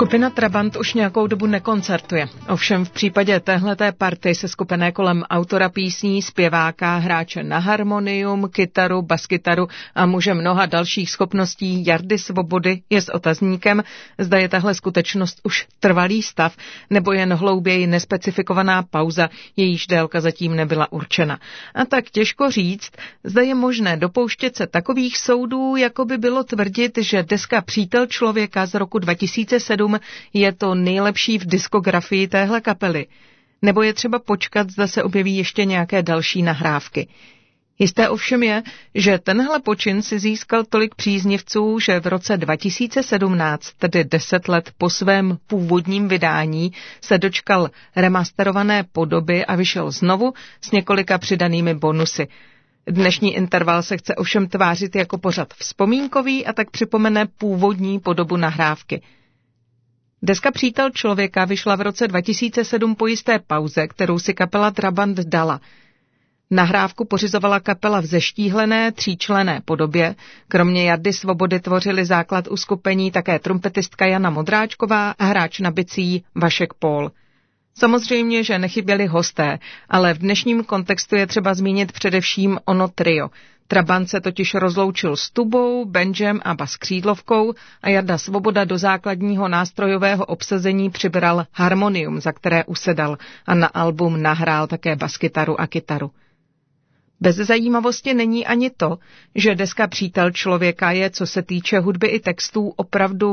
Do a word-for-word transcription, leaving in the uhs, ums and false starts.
Skupina Trabant už nějakou dobu nekoncertuje. Ovšem v případě téhleté party se skupené kolem autora písní, zpěváka, hráče na harmonium, kytaru, baskytaru a muže mnoha dalších schopností Jardy Svobody je s otazníkem, zda je tahle skutečnost už trvalý stav, nebo jen hlouběji nespecifikovaná pauza, jejíž délka zatím nebyla určena. A tak těžko říct, zda je možné dopouštět se takových soudů, jako by bylo tvrdit, že deska Přítel člověka z roku dva tisíce sedm je to nejlepší v diskografii téhle kapely. Nebo je třeba počkat, zda se objeví ještě nějaké další nahrávky. Jisté ovšem je, že tenhle počin si získal tolik příznivců, že v roce dva tisíce sedmnáct, tedy deset let po svém původním vydání, se dočkal remasterované podoby a vyšel znovu s několika přidanými bonusy. Dnešní interval se chce ovšem tvářit jako pořad vzpomínkový a tak připomene původní podobu nahrávky. Deska Přítel člověka vyšla v roce dva tisíce sedm po jisté pauze, kterou si kapela Trabant dala. Nahrávku pořizovala kapela v zeštíhlené tříčlenné podobě. Kromě Jardy Svobody tvořili základ uskupení také trumpetistka Jana Modráčková a hráč na bicí Vašek Pól. Samozřejmě, že nechyběli hosté, ale v dnešním kontextu je třeba zmínit především ono trio. Trabant se totiž rozloučil s tubou, banjem a baskřídlovkou a Jarda Svoboda do základního nástrojového obsazení přibral harmonium, za které usedal, a na album nahrál také baskytaru a kytaru. Bez zajímavosti není ani to, že deska Přítel člověka je, co se týče hudby i textů, opravdu